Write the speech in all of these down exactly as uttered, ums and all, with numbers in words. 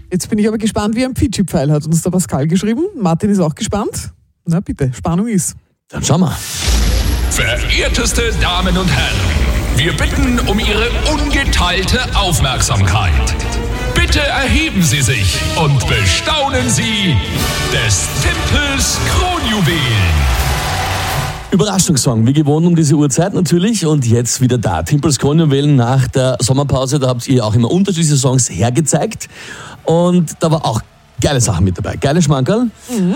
Jetzt bin ich aber gespannt, wie ein Pitschi-Pfeil hat uns der Pascal geschrieben. Martin ist auch gespannt. Na bitte, Spannung ist. Dann schauen wir. Verehrteste Damen und Herren, wir bitten um Ihre ungeteilte Aufmerksamkeit. Bitte erheben Sie sich und bestaunen Sie des Timpels Kronjuwelen. Überraschungssong, wie gewohnt um diese Uhrzeit natürlich und jetzt wieder da. Timpels Kronjuwelen nach der Sommerpause, da habt ihr auch immer unterschiedliche Songs hergezeigt und da war auch geile Sachen mit dabei, geile Schmankerl. Mhm.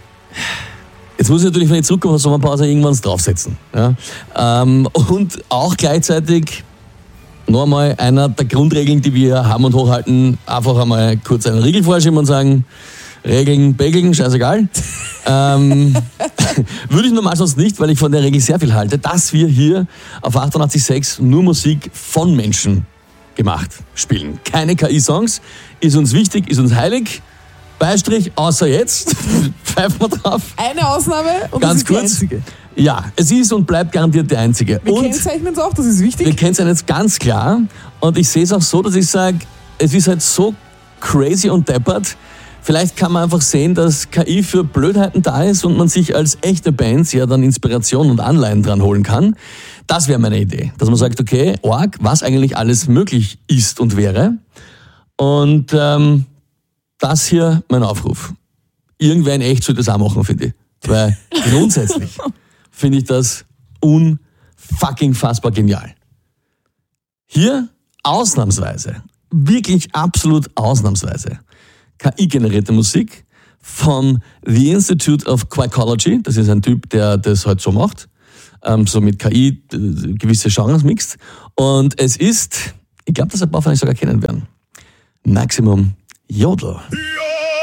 Jetzt muss ich natürlich, wenn ich zurückkomme aus der Sommerpause, irgendwann draufsetzen. Ja? Ähm, und auch gleichzeitig noch einmal einer der Grundregeln, die wir haben und hochhalten, einfach einmal kurz einen Riegel vorschieben und sagen, Regeln, Begeln, scheißegal. ähm, würde ich normal sonst nicht, weil ich von der Regel sehr viel halte, dass wir hier auf achtundachtzig Komma sechs nur Musik von Menschen gemacht spielen. Keine K I-Songs, ist uns wichtig, ist uns heilig. Beistrich, außer jetzt, pfeifen wir drauf. Eine Ausnahme und Ganz das ist kurz. die einzige. Ja, es ist und bleibt garantiert die einzige. Wir und kennzeichnen es auch, das ist wichtig. wir kennzeichnen es ganz klar und ich sehe es auch so, dass ich sage, es ist halt so crazy und deppert. Vielleicht kann man einfach sehen, dass K I für Blödheiten da ist und man sich als echte Bands ja dann Inspiration und Anleihen dran holen kann. Das wäre meine Idee, dass man sagt, okay, Org, was eigentlich alles möglich ist und wäre. Und ähm, das hier mein Aufruf. Irgendwer in echt sollte das auch machen, finde ich. Weil grundsätzlich finde ich das unfucking fassbar genial. Hier ausnahmsweise, wirklich absolut ausnahmsweise, K I-generierte Musik von The Institute of Quackology. Das ist ein Typ, der das halt so macht. Ähm, so mit K I äh, gewisse Genres mixt. Und es ist, ich glaube, dass ein paar von euch sogar kennen werden, Maximum Jodel.